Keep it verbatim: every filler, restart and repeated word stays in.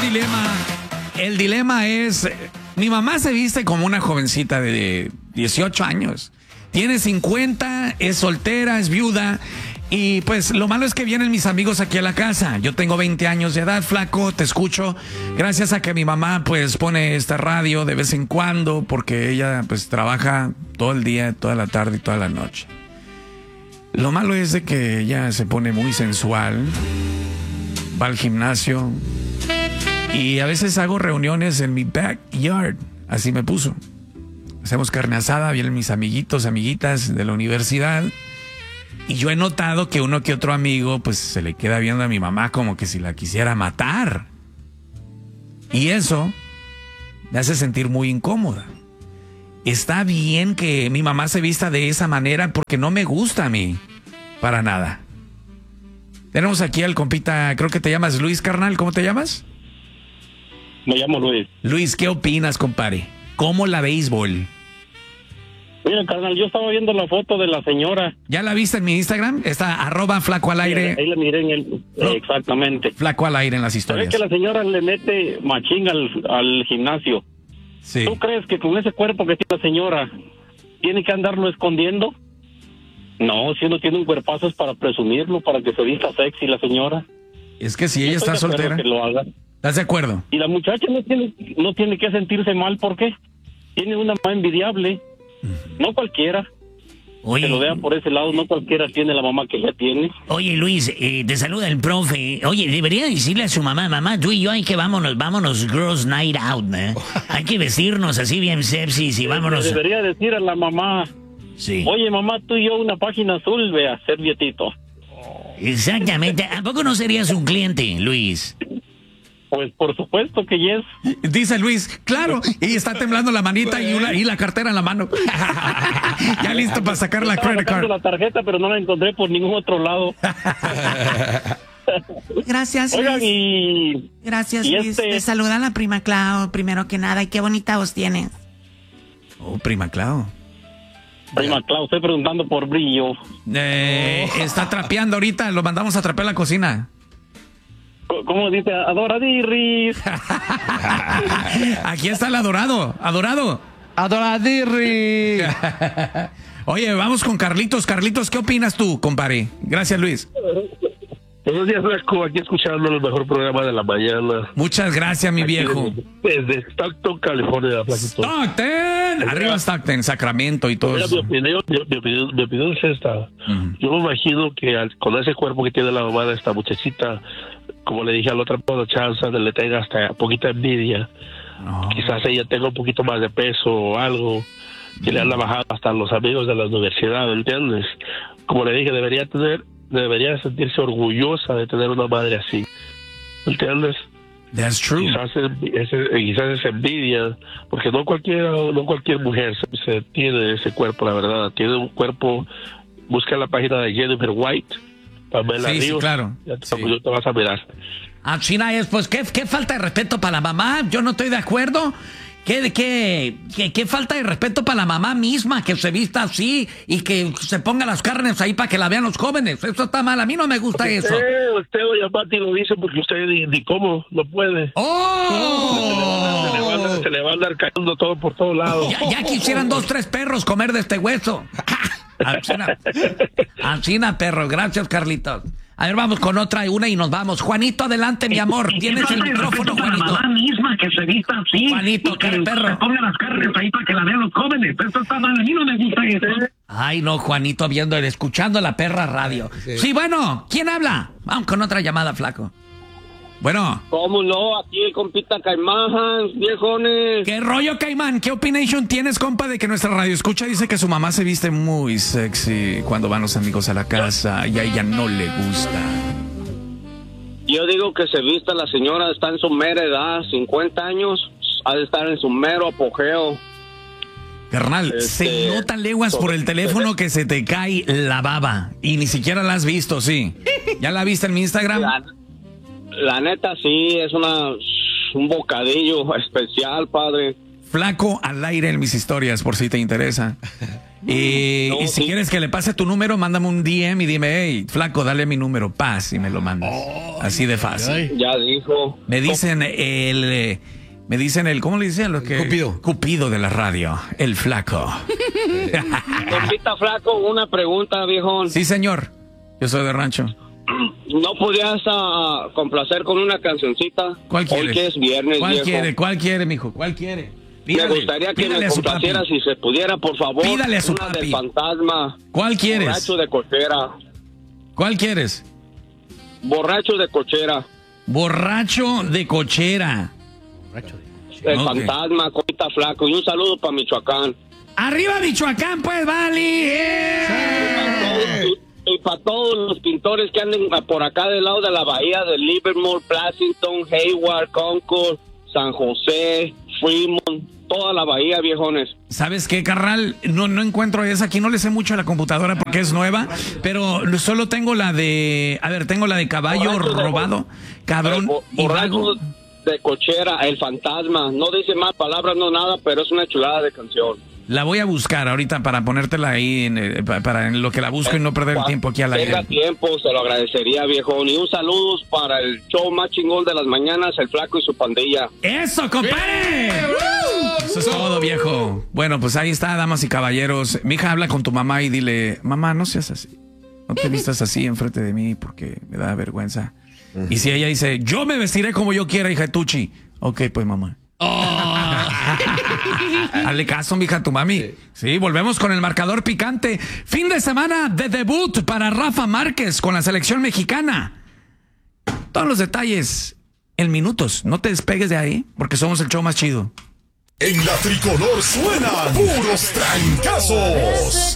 dilema. El dilema es, mi mamá se viste como una jovencita de dieciocho años. Tiene cincuenta, es soltera, es viuda. Y pues lo malo es que vienen mis amigos aquí a la casa. Yo tengo veinte años de edad, flaco, te escucho. Gracias a que mi mamá pues pone esta radio de vez en cuando, porque ella pues trabaja todo el día, toda la tarde y toda la noche. Lo malo es de que ella se pone muy sensual, va al gimnasio y a veces hago reuniones en mi backyard. Así me puso. Hacemos carne asada, vienen mis amiguitos, amiguitas de la universidad. Y yo he notado que uno que otro amigo pues se le queda viendo a mi mamá como que si la quisiera matar. Y eso me hace sentir muy incómoda. Está bien que mi mamá se vista de esa manera porque no me gusta a mí. Para nada. Tenemos aquí al compita, creo que te llamas Luis, carnal. ¿Cómo te llamas? Me llamo Luis. Luis, ¿qué opinas, compadre? ¿Cómo la béisbol? Mira, carnal, yo estaba viendo la foto de la señora. ¿Ya la viste en mi Instagram? Está arroba flaco al aire. Sí, ahí la miré en el... No. Exactamente. Flaco al aire en las historias. ¿Sabes que la señora le mete machín al, al gimnasio? Sí. ¿Tú crees que con ese cuerpo que tiene la señora tiene que andarlo escondiendo? No, si uno tiene un cuerpazo es para presumirlo, para que se vista sexy la señora. Es que si ella está Estoy de acuerdo soltera. que lo haga. ¿Estás de acuerdo? Y la muchacha no tiene, no tiene que sentirse mal, ¿por qué? Tiene una mamá envidiable. No cualquiera. Oye, Que lo vea por ese lado, no cualquiera tiene la mamá que ella tiene. oye Luis, eh, te saluda el profe. Oye, debería decirle a su mamá, mamá, tú y yo hay que vámonos, vámonos Girls Night Out, ¿no? Hay que vestirnos así bien sepsis y vámonos. Le debería decir a la mamá, Sí. oye mamá, tú y yo una página azul, vea, servietito. Exactamente. ¿A poco no serías un cliente, Luis? Pues por supuesto que yes. Dice Luis, claro, y está temblando la manita y, una, y la cartera en la mano. Ya listo para sacar la Estaba credit sacando card. la tarjeta, pero no la encontré por ningún otro lado. Gracias, Oigan, Luis. y... Gracias, y Luis. este- Te saluda la prima Clau, primero que nada. Y qué bonita voz tienes. Oh, prima Clau. Prima Clau, estoy preguntando por Brillo. Eh, está trapeando ahorita, lo mandamos a trapear la cocina. C- ¿Cómo dice? Adoradirris. Aquí está el adorado, adorado. Adoradirri. Oye, vamos con Carlitos. Carlitos, ¿qué opinas tú, compadre? Gracias, Luis. Buenos días, Flaco. Aquí escuchando el mejor programa de la mañana. Muchas gracias, mi viejo. Desde Stockton, California, Flaquito. Stockton, arriba Stockton, Sacramento y todo Mira, mi eso. opinión, mi, mi opinión, mi opinión es esta. Ujú. Yo me imagino que al- con ese cuerpo que tiene la mamá de esta muchachita, como le dije a la otra chance, le tenga hasta poquita envidia. No. Quizás ella tenga un poquito más de peso o algo, que le han bajado hasta los amigos de la universidad, ¿entiendes? Como le dije, debería tener, debería sentirse orgullosa de tener una madre así, ¿entiendes? That's true. Quizás es, es- quizás es envidia, porque no cualquier, no cualquier mujer se, se tiene ese cuerpo, la verdad. Tiene un cuerpo, busca la página de Jennifer White, Pamela Sí, sí, Ríos, claro. ya te, Sí. yo te vas a mirar. Ah, China es, pues, ¿qué, qué falta de respeto para la mamá? Yo no estoy de acuerdo. ¿Qué, qué, qué, qué falta de respeto para la mamá misma que se vista así y que se ponga las carnes ahí para que la vean los jóvenes? Eso está mal, a mí no me gusta eso. Usted, usted, doña Pati, lo dice porque usted ni, ni cómo, no puede. ¡Oh! Se le, va a andar, se le va a andar cayendo todo por todos lados. Ya, ya quisieran dos, tres perros comer de este hueso. Ancina, Ancina, perro. Gracias, Carlitos. A ver, vamos con otra, una y nos vamos. Juanito, adelante, mi amor. Tienes el micrófono, Juanito. misma que se vista así. Juanito, y que qué perro. se ponga las carnes ahí para que la vean los jóvenes. Eso está mal, a mí no me gusta eso. Ay, no, Juanito, viendo, escuchando la perra radio. Sí, bueno, ¿quién habla? Vamos con otra llamada, flaco. Bueno, ¿Cómo no? Aquí el compita Caimán, viejones. ¿qué rollo, Caimán? ¿Qué opinión tienes, compa, de que nuestra radio escucha dice que su mamá se viste muy sexy cuando van los amigos a la casa y a ella no le gusta? Yo digo que se vista la señora, está en su mera edad, cincuenta años, ha de estar en su mero apogeo. Carnal, Este, se notan leguas por el teléfono que se te cae la baba y ni siquiera la has visto, sí. ¿Ya la viste en mi Instagram? La, la neta sí, es una un bocadillo especial, padre. Flaco al aire en mis historias, por si te interesa. Y, No, y si sí. quieres que le pase tu número, mándame un D M y dime, hey, flaco, dale mi número, paz, y me lo mandas. Así de fácil. Ya dijo. Me dicen el, eh, me dicen el, ¿cómo le dicen? Lo que, Cupido. Cupido de la radio, el flaco. Compita flaco, una pregunta, viejón. Sí, señor. Yo soy de rancho. ¿No podías ah, complacer con una cancioncita? ¿Cuál Hoy quieres? que es viernes, ¿Cuál viejo. quiere? ¿Cuál quiere, mijo? ¿Cuál quiere? Me Pídale, gustaría que pídale me a su complaciera papi. si se pudiera, por favor. Pídale a su una papi. del fantasma. ¿Cuál quieres? Borracho de cochera. ¿Cuál quieres? Borracho de cochera. Borracho de cochera. El Ok. fantasma, compita flaco. Y un saludo para Michoacán. ¡Arriba Michoacán, pues, Vali! ¡Eh! Y, y para todos los pintores que anden por acá del lado de la bahía de Livermore, Pleasanton, Hayward, Concord, San José, Fremont, toda la bahía, viejones. ¿Sabes qué, carnal? No, no encuentro esa. Aquí no le sé mucho a la computadora porque es nueva, pero solo tengo la de... A ver, tengo la de caballo Borracho de- robado, cabrón El bo- y vago. borracho de cochera, el fantasma. No dice más palabras, no nada, pero es una chulada de canción. La voy a buscar ahorita para ponértela ahí en, eh, pa- para en lo que la busco y no perder el tiempo aquí al Tenga aire. tiempo, se lo agradecería, viejón. Y un saludo para el show más chingón de las mañanas, el flaco y su pandilla. ¡Eso, compadre! Eso es todo, viejo. Bueno, pues ahí está, damas y caballeros. Mi hija, habla con tu mamá y dile, mamá, no seas así. No te vistas así enfrente de mí porque me da vergüenza. Y si ella dice, yo me vestiré como yo quiera, hija de Tucci. Ok, pues mamá. Hazle caso, mija, a tu mami. Sí. sí, volvemos con el marcador picante. Fin de semana de debut para Rafa Márquez con la selección mexicana. Todos los detalles en minutos. No te despegues de ahí porque somos el show más chido. En la tricolor suenan puros trancazos.